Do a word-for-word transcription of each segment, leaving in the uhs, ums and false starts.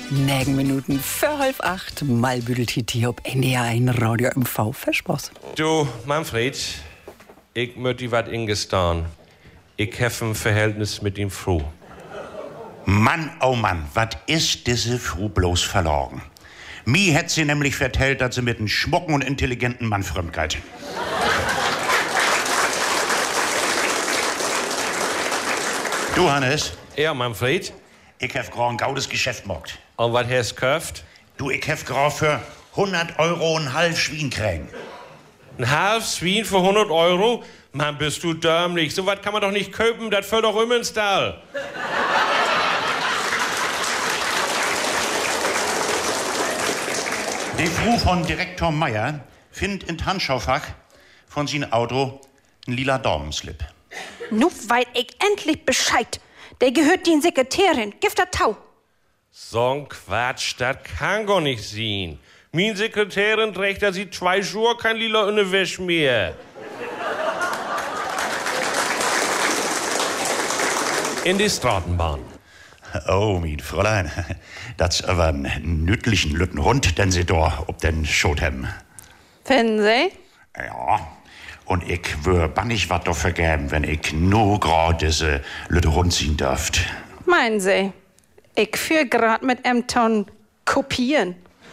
Negen Minuten für halb acht. Mal büdelt hier ob N D R ein Radio M V versprochen. Du, Manfred, ich möchte dir was ingestehen. Ich habe ein Verhältnis mit ihm Frau. Mann, oh Mann, was ist diese Frau bloß verloren? Mir hätt sie nämlich vertellt, dass sie mit einem schmucken und intelligenten Mann fremdgeht. Du, Hannes? Ja, Manfred? Ich hab grau ein gaudes Geschäft gemacht. Und was hast du gekauft? Du, ich hab grau für hundert Euro ein halb Schwein kriegen. Ein halb Schwein für hundert Euro? Mann, bist du dämlich. So was kann man doch nicht kaufen, das fällt doch immer ins Stall. Die Frau von Direktor Meier findet in d Handschaufach von seinem Auto einen lila Daumenslip. Nu weiß ich endlich Bescheid. Der gehört die Sekretärin. Gift der Tau. So'n Quatsch, das kann gar nicht sein. Min Sekretärin trägt da seit zwei Schuhe kein lila Unterwäsch mehr. In die Straßenbahn. Oh, mein Fräulein, das ist aber ein nüttlichen Lüttenhund, den sie da ob den Schot haben. Finden Sie? Ja, und ich wür bannig wat dafür geben, wenn ich nur grad diese Lüttenhund sehen dürft. Meinen Sie? Ich führ grad mit Emton kopieren.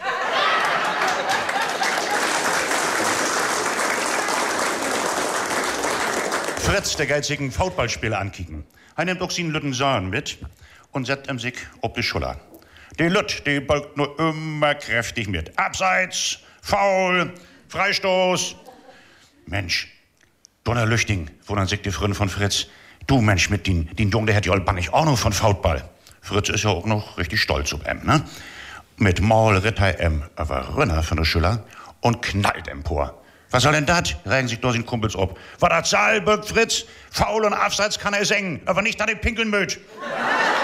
Fritz, der geizigen Foutballspieler ankicken. Er nimmt auch seinen Lütten Sohn mit und setzt ihm sich ob die Schulter. Die Lütt, die bolgt nur immer kräftig mit. Abseits, Foul, Freistoß. Mensch, Donnerlüchting, wo dann sagt die Freundin von Fritz, du Mensch, mit den, den Jungen, der hätte ja all bannig auch noch von Foutball. Fritz ist ja auch noch richtig stolz auf em, ne? Mit Maul ritt er em aber runter von der Schüler und knallt empor. Was soll denn das? Regen sich durch den Kumpels ob. War das Saal, birgt Fritz? Faul und Abseits kann er singen, aber nicht an den Pinkeln mögt.